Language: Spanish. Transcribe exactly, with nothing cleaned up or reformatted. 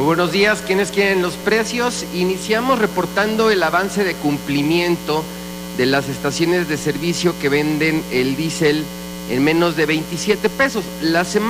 Buenos días, ¿quiénes quieren los precios? Iniciamos reportando el avance de cumplimiento de las estaciones de servicio que venden el diésel en menos de veintisiete pesos. La semana